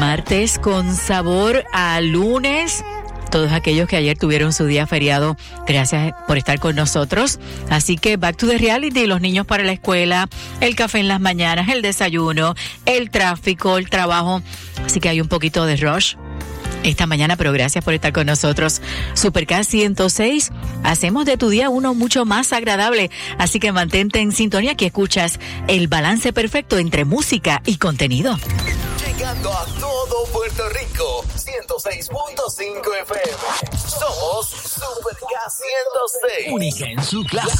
martes con sabor a lunes. Todos aquellos que ayer tuvieron su día feriado, gracias por estar con nosotros. Así que back to the reality, los niños para la escuela, el café en las mañanas, el desayuno, el tráfico, el trabajo. Así que hay un poquito de rush esta mañana, pero gracias por estar con nosotros. Supercast 106, hacemos de tu día uno mucho más agradable, así que mantente en sintonía que escuchas el balance perfecto entre música y contenido. Llegando a todo Puerto Rico, 106.5 FM. Somos Supercast 106. Única en su clase.